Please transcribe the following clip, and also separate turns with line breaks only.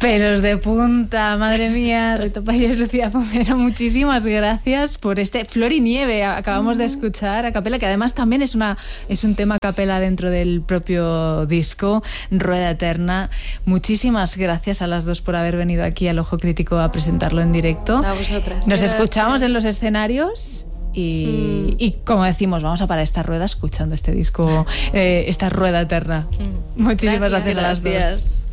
Pelos de punta, madre mía. Rita Payés, Lucía Pomero, muchísimas gracias por este Flor y Nieve. Acabamos de escuchar a capela, que además también es un tema a capela dentro del propio disco, Rueda Eterna. Muchísimas gracias a las dos por haber venido aquí al Ojo Crítico a presentarlo en directo.
A vosotras.
Nos escuchamos en los escenarios. Y como decimos, vamos a parar esta rueda escuchando este disco, esta Rueda Eterna. Muchísimas gracias a las dos.